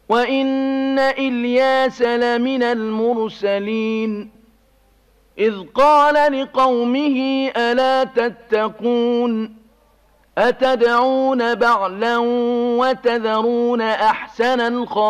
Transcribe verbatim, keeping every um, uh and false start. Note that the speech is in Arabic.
وإن إلياس لمن المرسلين إذ قال لقومه ألا تتقون أتدعون بعلا وتذرون أحسن الخالقين